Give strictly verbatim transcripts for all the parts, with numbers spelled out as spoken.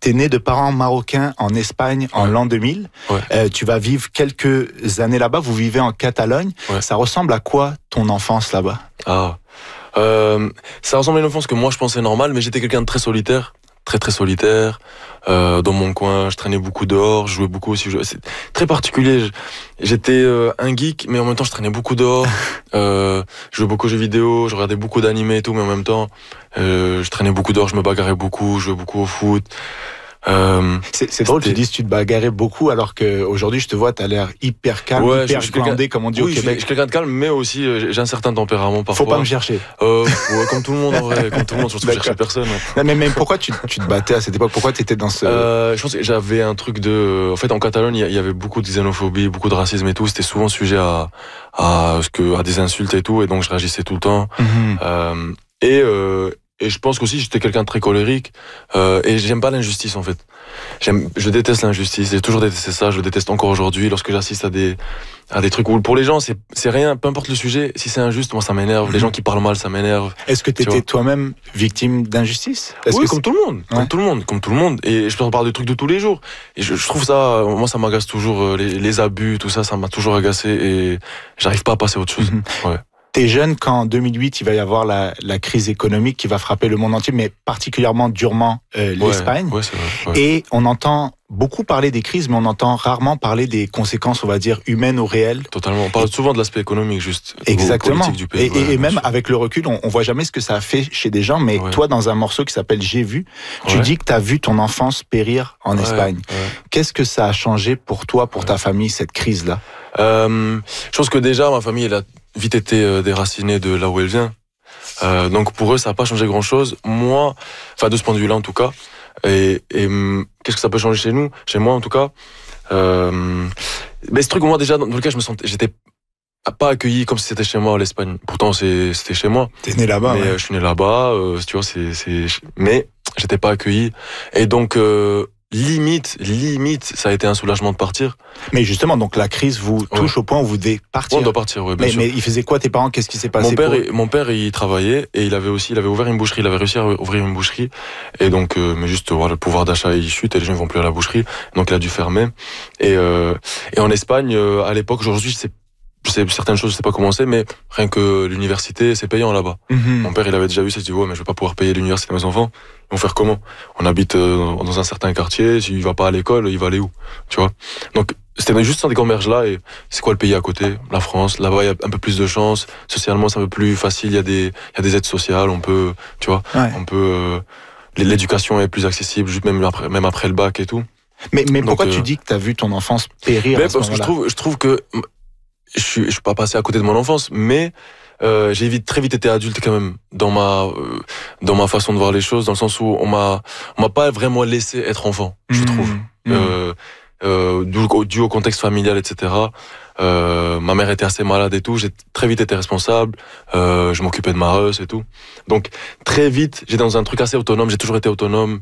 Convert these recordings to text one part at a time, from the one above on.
T'es né de parents marocains en Espagne en Ouais. l'an deux mille. Ouais. Euh, tu vas vivre quelques années là-bas. Vous vivez en Catalogne. Ouais. Ça ressemble à quoi ton enfance là-bas? Ah. Euh, ça ressemble à une enfance que moi je pensais normale, mais j'étais quelqu'un de très solitaire. Très très solitaire. Euh, dans mon coin, je traînais beaucoup dehors, je jouais beaucoup aussi. Je... C'est très particulier. J'étais euh, un geek, mais en même temps, je traînais beaucoup dehors. euh, je jouais beaucoup aux jeux vidéo, je regardais beaucoup d'animés et tout, mais en même temps, euh, je traînais beaucoup dehors, je me bagarrais beaucoup, je jouais beaucoup au foot. Euh, C'est, c'est drôle, tu dis que tu te bagarrais beaucoup, alors qu'aujourd'hui, je te vois, t'as l'air hyper calme, Ouais, hyper je suis glandé, comme on dit oui, au je Québec. suis, je suis quelqu'un de calme, mais aussi euh, j'ai un certain tempérament parfois. Faut pas me chercher. Euh, ouais, comme tout le monde en vrai, comme tout le monde, surtout que je D'accord. cherchais personne. Ouais. Non, mais, mais pourquoi tu, tu te battais à cette époque? Pourquoi tu étais dans ce... Euh, je pense que j'avais un truc de... En fait, en Catalogne, il y avait beaucoup de xénophobie, beaucoup de racisme et tout. C'était souvent sujet à, à, ce que, à des insultes et tout. Et donc, je réagissais tout le temps. Mhm. Euh, et, euh, et je pense qu'aussi, j'étais quelqu'un de très colérique. Euh, et j'aime pas l'injustice, en fait. J'aime, je déteste l'injustice. J'ai toujours détesté ça. Je le déteste encore aujourd'hui. Lorsque j'assiste à des, à des trucs où, pour les gens, c'est, c'est rien. Peu importe le sujet. Si c'est injuste, moi, ça m'énerve. Mhm. Les gens qui parlent mal, ça m'énerve. Est-ce que tu Tu vois. étais toi-même victime d'injustice? Est-ce Oui, que comme c'est- tout le monde, Ouais. comme tout le monde, comme tout le monde. Et je parle de trucs de tous les jours. Et je, je trouve ça, euh, moi, ça m'agace toujours. euh, Les, les abus, tout ça, ça m'a toujours agacé. Et j'arrive pas à passer à autre chose. Mhm. Ouais. T'es jeune quand en deux mille huit, il va y avoir la, la crise économique qui va frapper le monde entier, mais particulièrement durement euh, l'Espagne. Ouais, ouais, c'est vrai. Ouais. Et on entend beaucoup parler des crises, mais on entend rarement parler des conséquences, on va dire, humaines ou réelles. Totalement. On parle souvent de l'aspect économique, juste. Exactement. Politique du pays. Et, et- Ouais, et bien même sûr. avec le recul, on, on voit jamais ce que ça a fait chez des gens, mais Ouais. toi, dans un morceau qui s'appelle J'ai vu, tu Ouais. dis que tu as vu ton enfance périr en Ouais, Espagne. ouais. Qu'est-ce que ça a changé pour toi, pour Ouais. ta famille, cette crise-là? Euh, je pense que déjà, ma famille, elle a vite été euh, déracinée de là où elle vient. Euh, donc pour eux, ça n'a pas changé grand-chose. Moi, enfin de ce point de vue-là en tout cas. Et, et hum, qu'est-ce que ça peut changer chez nous, chez moi en tout cas. Euh, mais ce truc, moi déjà, dans lequel je me sentais, j'étais pas accueilli comme si c'était chez moi, l'Espagne. Pourtant, c'est, c'était chez moi. T'es né là-bas, mais ouais. euh, je suis né là-bas. Euh, tu vois, c'est, c'est. Mais j'étais pas accueilli. Et donc. Euh, Limite, limite, ça a été un soulagement de partir. Mais justement, donc la crise vous touche au point où vous devez partir. On doit partir, oui, bien mais, sûr. mais ils faisaient quoi tes parents? Qu'est-ce qui s'est passé Mon père, pour eux? il- mon père, il travaillait et il avait aussi, il avait ouvert une boucherie. Il avait réussi à ouvrir une boucherie. Et donc, euh, mais juste, voilà, le pouvoir d'achat il chute et les gens ne vont plus à la boucherie. Donc, il a dû fermer. Et, euh, et en Espagne, euh, à l'époque, aujourd'hui, je sais, je sais certaines choses, je sais pas comment c'est, mais rien que l'université, c'est payant là-bas. Mhm. Mon père, il avait déjà vu ça, il s'est dit, ouais, mais je vais pas pouvoir payer l'université à mes enfants. Ils vont faire comment? On habite euh, dans un certain quartier, s'il va pas à l'école, il va aller où? Tu vois? Donc, c'était juste dans des commerces-là, et c'est quoi le pays à côté? La France. Là-bas, il y a un peu plus de chance. Socialement, c'est un peu plus facile. Il y a des, il y a des aides sociales. On peut, tu vois, Ouais. on peut, euh, l'éducation est plus accessible, juste même après, même après le bac et tout. Mais, mais Donc, pourquoi euh, tu dis que tu as vu ton enfance périr Mais à ce parce que je moment-là? trouve, je trouve que je suis, je suis pas passé à côté de mon enfance, mais euh, j'ai vite, très vite été adulte quand même dans ma, euh, dans ma façon de voir les choses, dans le sens où on m'a, on m'a pas vraiment laissé être enfant, je Mhm. trouve. Mhm. Euh, euh, dû, au- dû au contexte familial, et cetera. Euh, ma mère était assez malade et tout. J'ai très vite été responsable. Euh, je m'occupais de ma Russ et tout. Donc très vite, j'étais dans un truc assez autonome. J'ai toujours été autonome.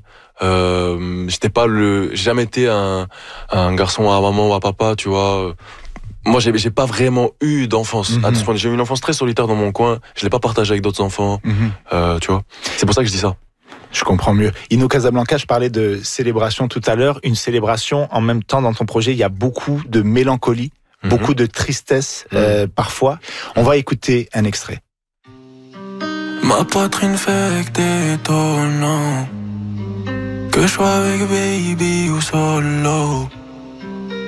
Euh, j'étais pas le, j'ai jamais été un, un garçon à maman ou à papa, tu vois. Moi, j'ai, j'ai pas vraiment eu d'enfance. Mhm. À ce point, j'ai eu une enfance très solitaire dans mon coin. Je l'ai pas partagé avec d'autres enfants. Mhm. Euh, tu vois. C'est pour ça que je dis ça. Je comprends mieux. Ino Casablanca, je parlais de célébration tout à l'heure. Une célébration, en même temps, dans ton projet, il y a beaucoup de mélancolie, Mhm. beaucoup de tristesse, Mhm. euh, parfois. On va écouter un extrait. Ma poitrine fait que t'es étonnant. Que je sois avec baby ou solo.